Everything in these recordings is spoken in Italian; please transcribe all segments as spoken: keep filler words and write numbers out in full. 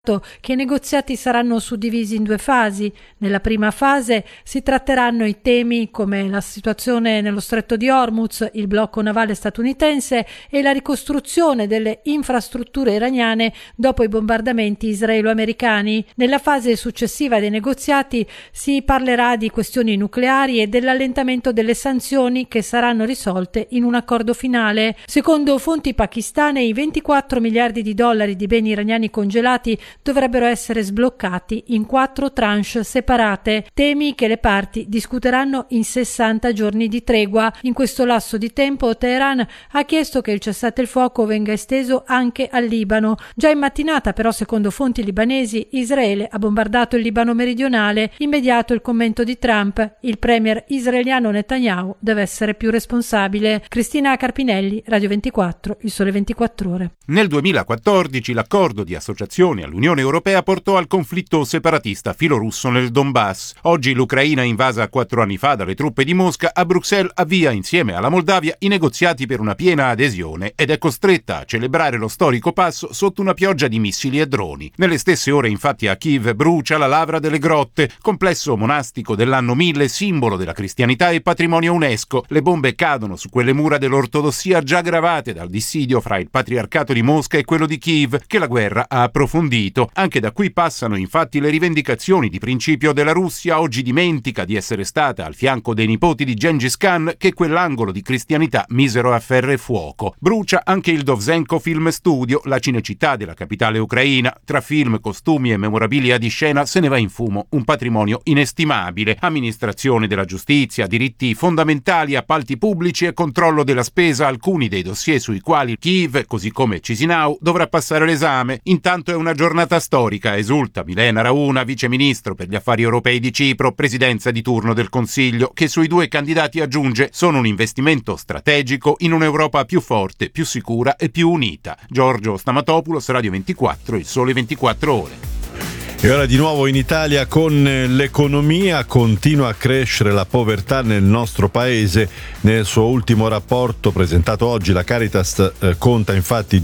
che i negoziati saranno suddivisi in due fasi. Nella prima fase si tratteranno i temi come la situazione nello stretto di Hormuz, il blocco navale statunitense e la ricostruzione delle infrastrutture iraniane dopo i bombardamenti israelo-americani. Nella fase successiva dei negoziati si parlerà di questioni nucleari e dell'allentamento delle sanzioni che saranno risolte in un accordo finale. Secondo fonti pakistane, i ventiquattro miliardi di dollari di beni iraniani congelati dovrebbero essere sbloccati in quattro tranche separate, temi che le parti discuteranno in sessanta giorni di tregua. In questo lasso di tempo Teheran ha chiesto che il cessate il fuoco venga esteso anche al Libano. Già in mattinata, però, secondo fonti libanesi, Israele ha bombardato il Libano meridionale. Immediato il commento di Trump: il premier israeliano Netanyahu deve essere più responsabile. Cristina Carpinelli, Radio ventiquattro, Il Sole ventiquattro Ore. Nel duemilaquattordici l'accordo di associazione all'Unione Europea portò al conflitto separatista filorusso nel Donbass. Oggi l'Ucraina, invasa quattro anni fa dalle truppe di Mosca, a Bruxelles avvia insieme alla Moldavia i negoziati per una piena adesione ed è costretta a celebrare lo storico passo sotto una pioggia di missili e droni. Nelle stesse ore, infatti, a Kiev brucia la Lavra delle Grotte, complesso monastico dell'anno mille, simbolo della cristianità e patrimonio UNESCO. Le bombe cadono su quelle mura dell'ortodossia già gravate dal dissidio fra il patriarcato di Mosca e quello di Kiev, che la guerra ha approfondito. Anche da qui passano infatti le rivendicazioni di principio della Russia. Oggi dimentica di essere stata al fianco dei nipoti di Gengis Khan, che quell'angolo di cristianità misero a ferro e fuoco. Brucia anche il Dovzhenko Film Studio, la cinecittà della capitale ucraina. Tra film, costumi e memorabilia di scena se ne va in fumo un patrimonio inestimabile. Amministrazione della giustizia, diritti fondamentali, appalti pubblici e controllo della spesa, alcuni dei dossier sui quali Kiev, così come Chisinau, dovrà passare l'esame. Intanto è una giornata storica, esulta Milena Rauna, viceministro per gli affari europei di Cipro, presidenza di turno del Consiglio, che sui due candidati aggiunge: sono un investimento strategico in un'Europa più forte, più sicura e più unita. Giorgio Stamatopoulos, Radio ventiquattro, Il Sole ventiquattro Ore. E ora di nuovo in Italia con l'economia. Continua a crescere la povertà nel nostro paese. Nel suo ultimo rapporto presentato oggi la Caritas eh, conta infatti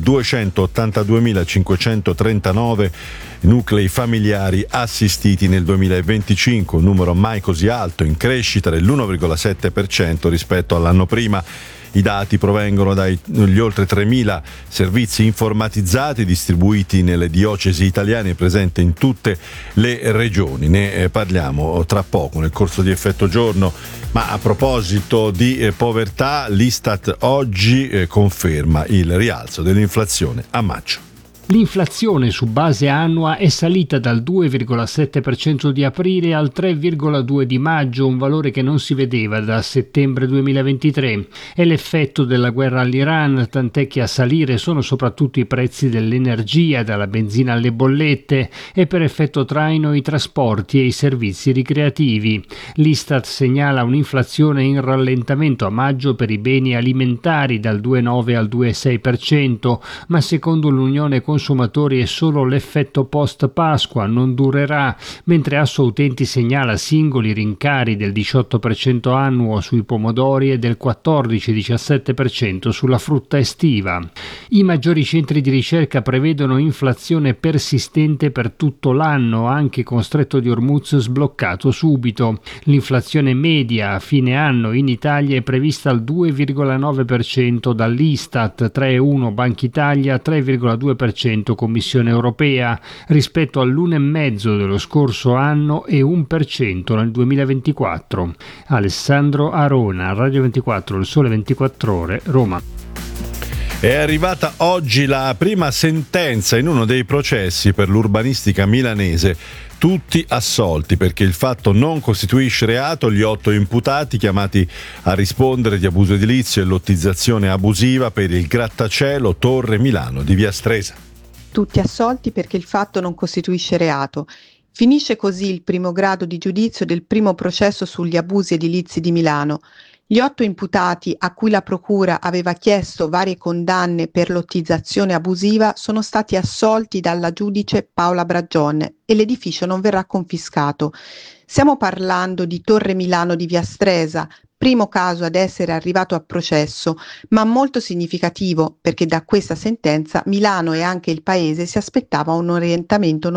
duecentottantaduemilacinquecentotrentanove nuclei familiari assistiti nel duemilaventicinque, un numero mai così alto, in crescita dell'uno virgola sette per cento rispetto all'anno prima. I dati provengono dagli oltre tremila servizi informatizzati distribuiti nelle diocesi italiane presenti in tutte le regioni. Ne parliamo tra poco nel corso di Effetto Giorno. Ma a proposito di povertà, l'Istat oggi conferma il rialzo dell'inflazione a maggio. L'inflazione su base annua è salita dal due virgola sette per cento di aprile al tre virgola due di maggio, un valore che non si vedeva da settembre duemilaventitré. È l'effetto della guerra all'Iran, tant'è che a salire sono soprattutto i prezzi dell'energia, dalla benzina alle bollette, e per effetto traino i trasporti e i servizi ricreativi. L'Istat segnala un'inflazione in rallentamento a maggio per i beni alimentari dal due virgola nove al due virgola sei per cento, ma secondo l'Unione Consumatori è solo l'effetto post Pasqua, non durerà, mentre Assoutenti segnala singoli rincari del diciotto per cento annuo sui pomodori e del quattordici diciassette per cento sulla frutta estiva. I maggiori centri di ricerca prevedono inflazione persistente per tutto l'anno, anche con Stretto di Hormuz sbloccato subito. L'inflazione media a fine anno in Italia è prevista al due virgola nove per cento dall'Istat, tre virgola uno Banca Italia, tre virgola due per cento Commissione Europea, rispetto all'uno virgola cinque per cento dello scorso anno e uno per cento nel duemilaventiquattro. Alessandro Arona, Radio ventiquattro, Il Sole ventiquattro Ore, Roma. È arrivata oggi la prima sentenza in uno dei processi per l'urbanistica milanese. Tutti assolti perché il fatto non costituisce reato. Gli otto imputati chiamati a rispondere di abuso edilizio e lottizzazione abusiva per il grattacielo Torre Milano di Via Stresa. Tutti assolti perché il fatto non costituisce reato. Finisce così il primo grado di giudizio del primo processo sugli abusi edilizi di Milano. Gli otto imputati, a cui la procura aveva chiesto varie condanne per lottizzazione abusiva, sono stati assolti dalla giudice Paola Bragione e l'edificio non verrà confiscato. Stiamo parlando di Torre Milano di Via Stresa, primo caso ad essere arrivato a processo, ma molto significativo perché da questa sentenza Milano e anche il paese si aspettava un orientamento